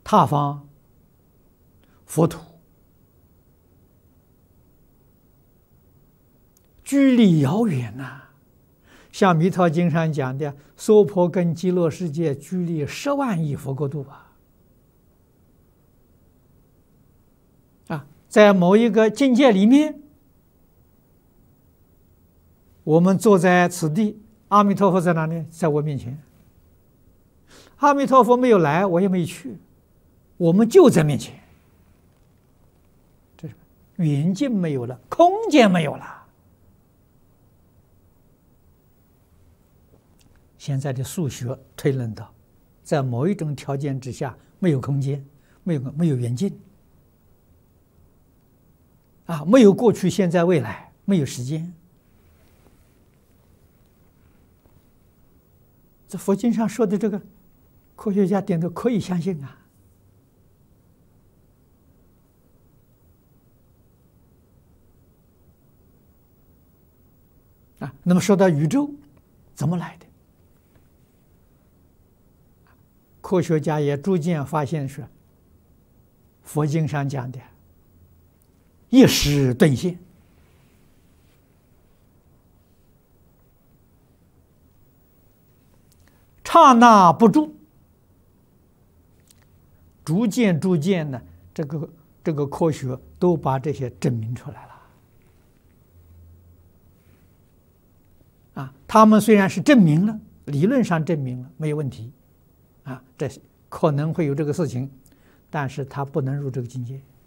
他方佛土距离遥远呐。像《弥陀经》上讲的，娑婆跟极乐世界距离10万亿佛国度在某一个境界里面，我们坐在此地，阿弥陀佛在哪里？在我面前。阿弥陀佛没有来，我也没去，我们就在面前。这是远近没有了，空间没有了。现在的数学推论到，在某一种条件之下，没有空间，没有远近，没有过去、现在、未来，没有时间。这佛经上说的这个，科学家点头可以相信那么说到宇宙怎么来的？科学家也逐渐发现是佛经上讲的一时顿现，刹那不住，逐渐呢，这个科学都把这些证明出来了。他们虽然是证明了，理论上证明了没有问题，这可能会有这个事情，但是他不能入这个境界。